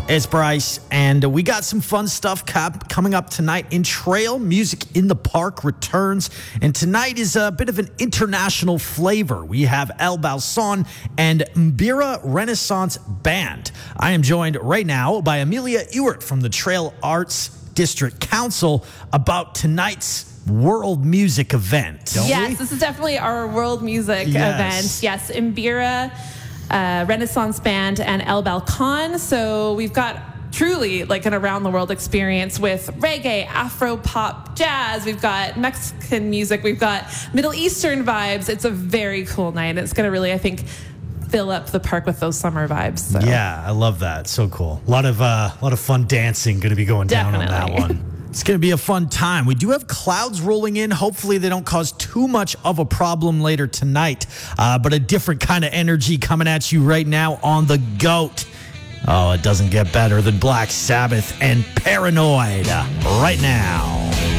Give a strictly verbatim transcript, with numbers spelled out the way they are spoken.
It's Bryce, and we got some fun stuff cap- coming up tonight in Trail. Music in the Park returns, and tonight is a bit of an international flavor. We have El Balson and Mbira Renaissance Band. I am joined right now by Amelia Ewert from the Trail Arts District Council about tonight's world music event. Don't yes, we? This is definitely our world music Yes. event. Yes, Mbira uh, Renaissance Band and El Balcon. So we've got truly like an around the world experience with reggae, Afro pop, jazz. We've got Mexican music. We've got Middle Eastern vibes. It's a very cool night. It's going to really, I think, fill up the park with those summer vibes. So. Yeah, I love that. So cool. A lot of uh, a lot of fun dancing going to be going down on that Definitely. one. It's going to be a fun time. We do have clouds rolling in. Hopefully they don't cause too much of a problem later tonight. Uh, but a different kind of energy coming at you right now on the GOAT. Oh, it doesn't get better than Black Sabbath and Paranoid right now.